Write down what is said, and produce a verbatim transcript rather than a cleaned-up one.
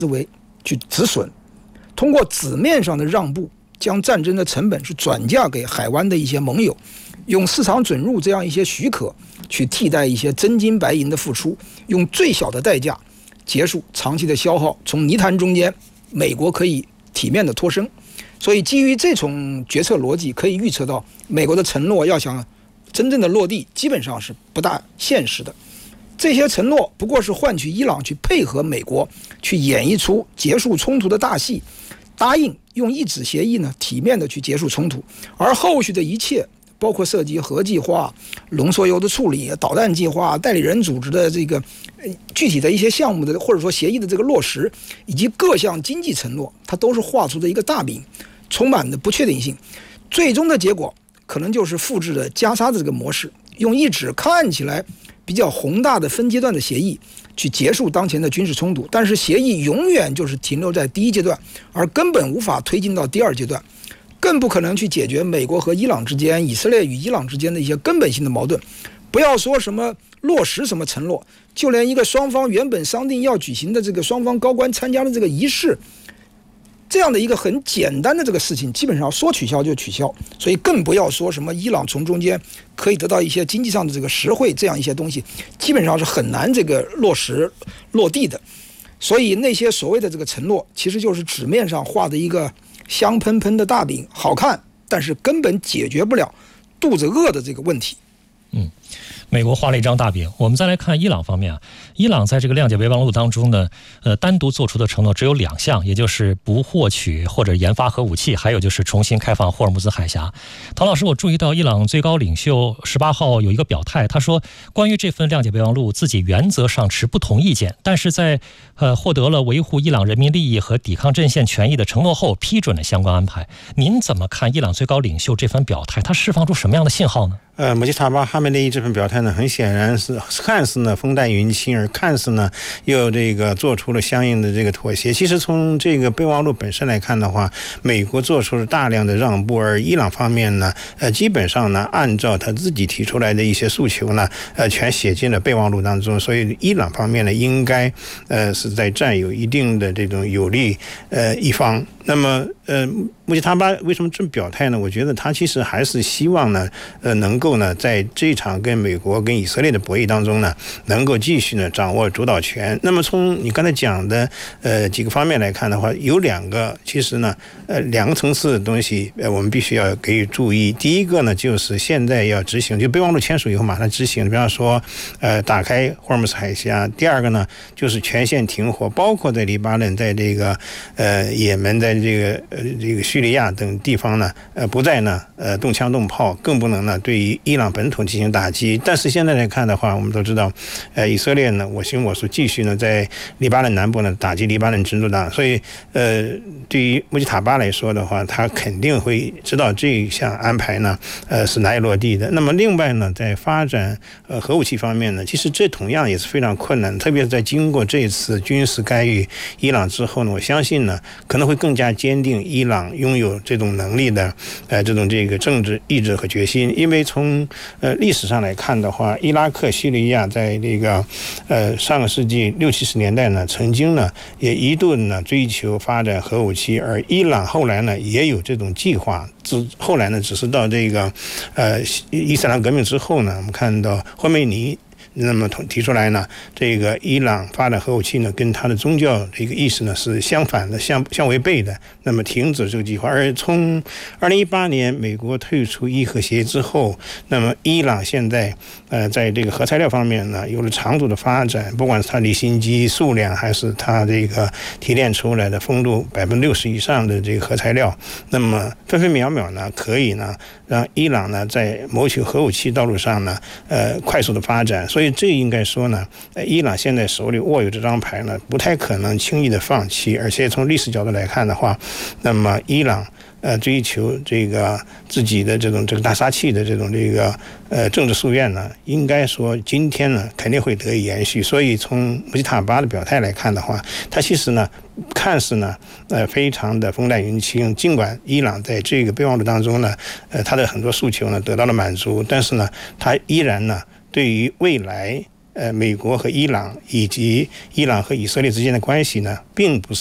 思维去止损，通过纸面上的让步，将战争的成本是转嫁给海湾的一些盟友，用市场准入这样一些许可去替代一些真金白银的付出，用最小的代价结束长期的消耗，从泥潭中间美国可以体面的脱身。所以基于这种决策逻辑，可以预测到美国的承诺要想真正的落地，基本上是不大现实的。这些承诺不过是换取伊朗去配合美国去演绎出结束冲突的大戏，答应用一纸协议呢体面的去结束冲突，而后续的一切包括涉及核计划、浓缩铀的处理、导弹计划、代理人组织的这个具体的一些项目的或者说协议的这个落实，以及各项经济承诺，它都是画出的一个大饼，充满的不确定性。最终的结果可能就是复制的加沙的这个模式，用一纸看起来比较宏大的分阶段的协议去结束当前的军事冲突，但是协议永远就是停留在第一阶段，而根本无法推进到第二阶段，更不可能去解决美国和伊朗之间、以色列与伊朗之间的一些根本性的矛盾。不要说什么落实什么承诺，就连一个双方原本商定要举行的这个双方高官参加的这个仪式，这样的一个很简单的这个事情，基本上说取消就取消，所以更不要说什么伊朗从中间可以得到一些经济上的这个实惠，这样一些东西基本上是很难这个落实落地的。所以那些所谓的这个承诺，其实就是纸面上画的一个香喷喷的大饼，好看，但是根本解决不了肚子饿的这个问题。 嗯，美国画了一张大饼。我们再来看伊朗方面啊，伊朗在这个谅解备忘录当中呢，呃，单独做出的承诺只有两项，也就是不获取或者研发核武器，还有就是重新开放霍尔木兹海峡。唐老师，我注意到伊朗最高领袖十八号有一个表态，他说关于这份谅解备忘录，自己原则上持不同意见，但是在呃获得了维护伊朗人民利益和抵抗阵线权益的承诺后，批准了相关安排。您怎么看伊朗最高领袖这番表态？他释放出什么样的信号呢？ 呃，穆吉塔巴哈梅内伊这份表态呢，很显然是看似呢风淡云轻，而看似呢又这个做出了相应的这个妥协。其实从这个备忘录本身来看的话，美国做出了大量的让步，而伊朗方面呢，呃，基本上呢按照他自己提出来的一些诉求呢，呃，全写进了备忘录当中。所以伊朗方面呢，应该呃是在占有一定的这种有利呃一方。那么呃，穆吉塔巴为什么这么表态呢？我觉得他其实还是希望呢，呃，能够呢，在这场跟美国跟以色列的博弈当中呢，能够继续呢掌握主导权。那么从你刚才讲的呃几个方面来看的话，有两个其实呢，呃，两个层次的东西，呃，我们必须要给予注意。第一个呢，就是现在要执行，就备忘录签署以后马上执行，比方说，呃，打开霍尔木兹海峡。第二个呢，就是全线停火，包括在黎巴嫩、在这个呃也门、在这个呃这个叙利亚等地方呢，呃，不再呢呃动枪动炮，更不能呢对于伊朗本土进行打击。但是现在来看的话，我们都知道，呃，以色列呢我行我素，继续呢在黎巴嫩南部呢打击黎巴嫩真主党。所以呃，对于穆吉塔巴来说的话，他肯定会知道这一项安排呢，呃是难以落地的。那么另外呢，在发展呃核武器方面呢，其实这同样也是非常困难，特别是在经过这一次军事干预伊朗之后呢，我相信呢可能会更加坚定伊朗拥有这种能力的呃这种这个政治意志和决心。因为从呃历史上来看的话，伊拉克、叙利亚在这个呃上个世纪六七十年代呢，曾经呢也一度呢追求发展核武器，而伊朗后来呢也有这种计划。之后来呢，只是到这个呃伊斯兰革命之后呢，我们看到霍梅尼那么提出来呢，这个伊朗发展核武器呢，跟他的宗教这个意识呢是相反的、相相违背的。那么停止这个计划。而从二零一八年美国退出伊核协议之后，那么伊朗现在呃在这个核材料方面呢，有了长足的发展，不管是它离心机数量，还是它这个提炼出来的丰度百分之六十以上的这个核材料，那么分分秒秒呢，可以呢让伊朗呢在谋取核武器道路上呢，呃快速的发展。所以这应该说呢，伊朗现在手里握有这张牌呢，不太可能轻易的放弃。而且从历史角度来看的话，那么伊朗呃追求这个自己的这种这个大杀器的这种这个呃政治夙愿呢，应该说今天呢肯定会得以延续。所以从穆吉塔巴的表态来看的话，他其实呢看似呢呃非常的风淡云轻，尽管伊朗在这个备忘录当中呢，呃他的很多诉求呢得到了满足，但是呢他依然呢对于未来呃美国和伊朗以及伊朗和以色列之间的关系呢，并不是